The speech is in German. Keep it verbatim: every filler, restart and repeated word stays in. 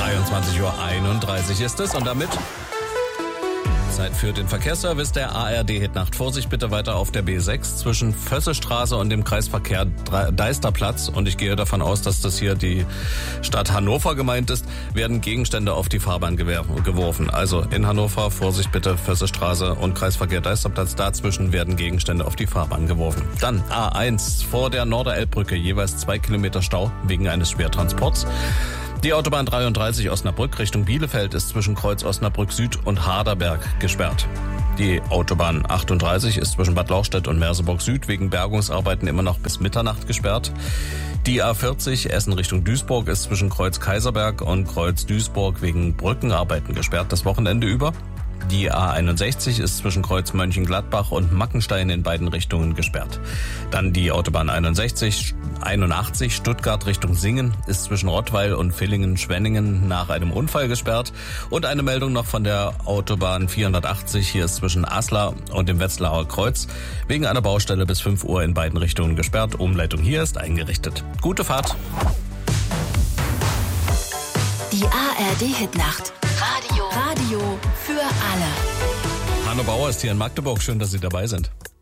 dreiundzwanzig Uhr einunddreißig ist es und damit Zeit für den Verkehrsservice der A R D-Hitnacht. Vorsicht bitte weiter auf der B sechs zwischen Vössestraße und dem Kreisverkehr Deisterplatz. Und ich gehe davon aus, dass das hier die Stadt Hannover gemeint ist, werden Gegenstände auf die Fahrbahn geworfen. Also in Hannover, Vorsicht bitte, Vössestraße und Kreisverkehr Deisterplatz. Dazwischen werden Gegenstände auf die Fahrbahn geworfen. Dann A eins vor der Norderelbbrücke, jeweils zwei Kilometer Stau wegen eines Schwertransports. Die Autobahn dreiunddreißig Osnabrück Richtung Bielefeld ist zwischen Kreuz Osnabrück Süd und Harderberg gesperrt. Die Autobahn achtunddreißig ist zwischen Bad Lauchstädt und Merseburg Süd wegen Bergungsarbeiten immer noch bis Mitternacht gesperrt. Die A vierzig Essen Richtung Duisburg ist zwischen Kreuz Kaiserberg und Kreuz Duisburg wegen Brückenarbeiten gesperrt das Wochenende über. Die A einundsechzig ist zwischen Kreuz Mönchengladbach und Mackenstein in beiden Richtungen gesperrt. Dann die Autobahn einundsechzig, einundachtzig Stuttgart Richtung Singen ist zwischen Rottweil und Villingen-Schwenningen nach einem Unfall gesperrt. Und eine Meldung noch von der Autobahn vierhundertachtzig, hier ist zwischen Aslar und dem Wetzlarer Kreuz wegen einer Baustelle bis fünf Uhr in beiden Richtungen gesperrt. Umleitung hier ist eingerichtet. Gute Fahrt. Die A R D-Hitnacht. Radio. Radio für alle. Hanno Bauer ist hier in Magdeburg. Schön, dass Sie dabei sind.